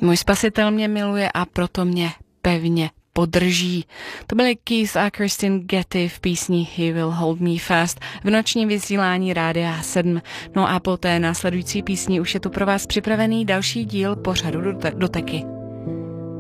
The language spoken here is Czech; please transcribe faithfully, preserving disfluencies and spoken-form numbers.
Můj spasitel mě miluje a proto mě pevně podrží. To byly Keith a Kirsten Getty v písni He Will Hold Me Fast v nočním vysílání Rádia sedm. No a po té následující písni už je tu pro vás připravený další díl pořadu Doteky.